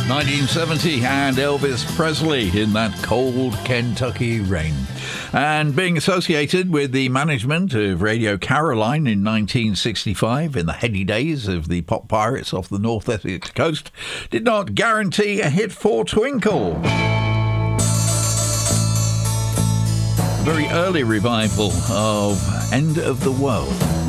1970 and Elvis Presley in that cold Kentucky rain. And being associated with the management of Radio Caroline in 1965 in the heady days of the pop pirates off the North Essex coast did not guarantee a hit for Twinkle. A very early revival of End of the World.